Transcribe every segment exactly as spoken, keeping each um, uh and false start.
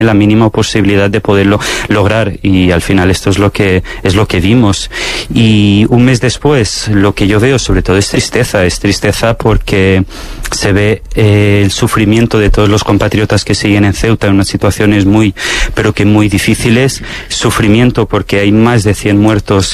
la mínima posibilidad de poderlo lograr, y al final esto es lo que es lo que vimos. Y un mes después lo que yo veo sobre todo es tristeza, es tristeza porque se ve eh, el sufrimiento de todos los compatriotas que siguen en Ceuta en unas situaciones muy, pero que muy difíciles, sufrimiento porque hay más de cien muertos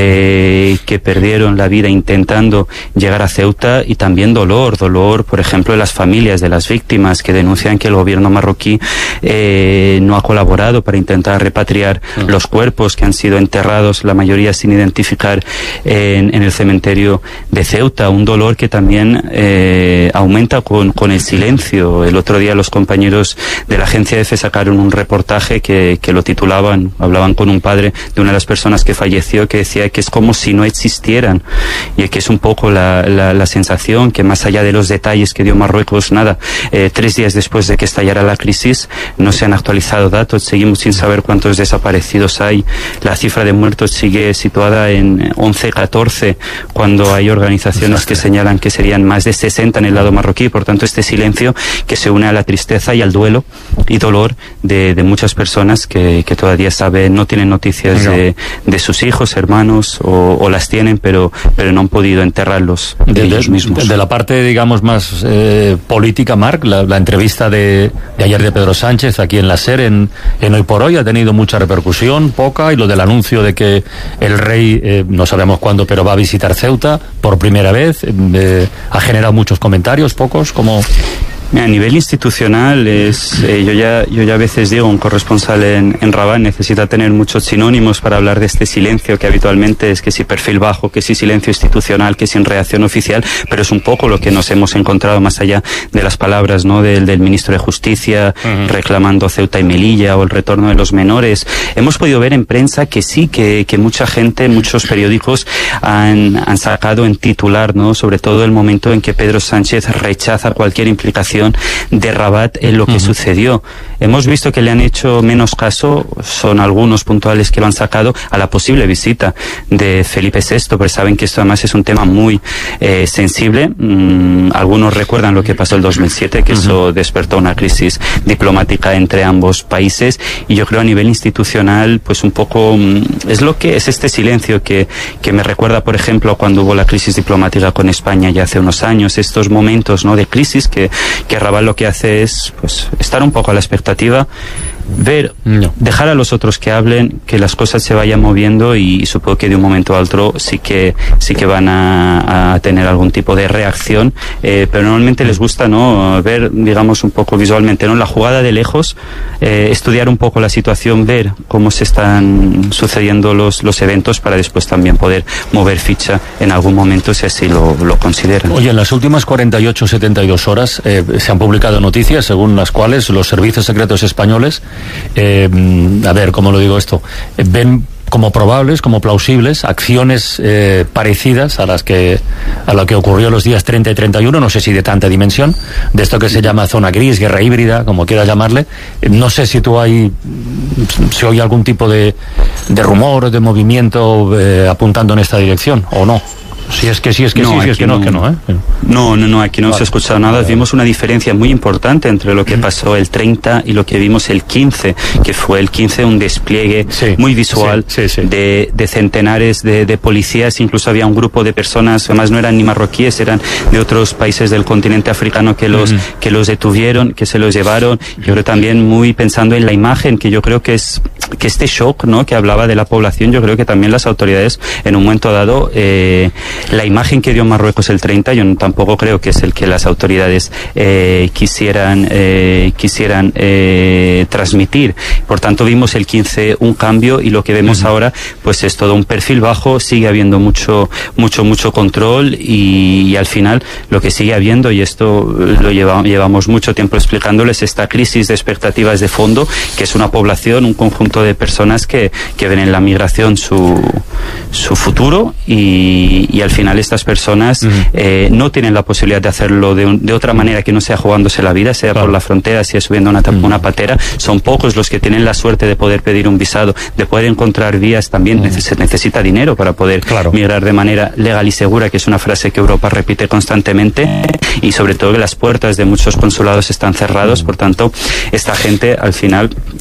eh, que perdieron la vida intentando llegar a Ceuta, y también dolor, dolor por ejemplo de las familias de las víctimas que denuncian que el gobierno marroquí eh, no ha colaborado para intentar repatriar uh-huh. los cuerpos que han sido enterrados, la mayoría sin identificar, en, en el cementerio de Ceuta. Un dolor que también eh, aumenta con, con el silencio. El otro día los compañeros de la agencia EFE sacaron un reportaje que, que lo titulaban, hablaban con un padre de una de las personas que falleció, que decía que es como si no existieran, y que es un poco la, la, la sensación que, más allá de los detalles que dio Marruecos, nada, eh, tres días después de que estallara la crisis, no se han actualizado datos, seguimos sin saber cuántos desaparecidos hay, la cifra de muertos sigue situada en once, catorce, cuando hay organizaciones que señalan que serían más de sesenta en el lado marroquí. Por tanto, este silencio que se une a la tristeza y al duelo y dolor de, de muchas personas que, que todavía saben, no tienen noticias no. de, de sus hijos, hermanos, o, o las tienen, pero, pero no han podido enterrarlos de, ellos de, mismos. De la parte, digamos, más eh, política, Marc, la, la entrevista de, de ayer de Pedro Sánchez aquí en la SER, en, en Hoy por Hoy, ha tenido mucha repercusión, poca, y lo del anuncio de que el rey, eh, no sabemos cuándo, pero va a visitar Ceuta por primera vez, eh, ha generado muchos comentarios, pocos, como... A nivel institucional, es, eh, yo ya yo ya a veces digo, un corresponsal en, en Rabat necesita tener muchos sinónimos para hablar de este silencio que habitualmente es que si perfil bajo, que si silencio institucional, que sin reacción oficial, pero es un poco lo que nos hemos encontrado más allá de las palabras, ¿no?, del, del ministro de Justicia uh-huh. reclamando Ceuta y Melilla o el retorno de los menores. Hemos podido ver en prensa que sí, que, que mucha gente, muchos periódicos han, han sacado en titular, ¿no?, sobre todo el momento en que Pedro Sánchez rechaza cualquier implicación de Rabat en lo que uh-huh. sucedió. Hemos visto que le han hecho menos caso, son algunos puntuales que lo han sacado, a la posible visita de Felipe sexto, pero saben que esto además es un tema muy eh, sensible. Mm, algunos recuerdan lo que pasó el dos mil siete, que uh-huh. eso despertó una crisis diplomática entre ambos países, y yo creo a nivel institucional, pues un poco mm, es lo que es este silencio que, que me recuerda, por ejemplo, cuando hubo la crisis diplomática con España ya hace unos años, estos momentos, ¿no?, de crisis que que Rabat lo que hace es, pues, estar un poco a la expectativa, ver, no. dejar a los otros que hablen, que las cosas se vayan moviendo, y, y supongo que de un momento a otro sí que sí que van a, a tener algún tipo de reacción, eh, pero normalmente les gusta, ¿no?, ver, digamos, un poco visualmente, ¿no?, la jugada de lejos, eh, estudiar un poco la situación, ver cómo se están sucediendo los, los eventos, para después también poder mover ficha en algún momento si así lo, lo consideran. Oye, en las últimas cuarenta y ocho, setenta y dos horas eh, se han publicado noticias según las cuales los servicios secretos españoles, eh, a ver, ¿cómo lo digo esto?, eh, ven como probables, como plausibles, acciones eh, parecidas a las que a lo que ocurrió los días treinta y treinta y uno, no sé si de tanta dimensión, de esto que se llama zona gris, guerra híbrida, como quieras llamarle. No sé si tú hay, si hay algún tipo de, de rumor, de movimiento eh, apuntando en esta dirección, o no. Si es que sí, es que no, sí, si es que no, no, que no, ¿eh? No, no, no, aquí no vale. se ha escuchado nada. Vale. Vimos una diferencia muy importante entre lo que pasó el treinta y lo que vimos el quince, que fue el quince un despliegue sí, muy visual sí, sí, sí. De, de centenares de, de policías, incluso había un grupo de personas, además no eran ni marroquíes, eran de otros países del continente africano que los, uh-huh. que los detuvieron, que se los llevaron. Yo creo también muy pensando en la imagen, que yo creo que es, que este shock, ¿no?, que hablaba de la población, yo creo que también las autoridades en un momento dado, eh, la imagen que dio Marruecos el treinta, yo tampoco creo que es el que las autoridades eh, quisieran eh, quisieran eh, transmitir. Por tanto, vimos el quince un cambio, y lo que vemos uh-huh. ahora, pues es todo un perfil bajo. Sigue habiendo mucho mucho mucho control, y, y al final lo que sigue habiendo, y esto lo lleva, llevamos mucho tiempo explicándoles, esta crisis de expectativas de fondo, que es una población, un conjunto tipo de personas que, que ven en la migración su, su futuro y, y al final estas personas uh-huh. eh, no tienen la posibilidad de hacerlo de, un, de otra manera que no sea jugándose la vida, sea claro. por la frontera, sea subiendo una, uh-huh. una patera. Son pocos los que tienen la suerte de poder pedir un visado, de poder encontrar vías. También uh-huh. se necesita dinero para poder claro. migrar de manera legal y segura, que es una frase que Europa repite constantemente, y sobre todo que las puertas de muchos consulados están cerrados. Por tanto, esta gente al final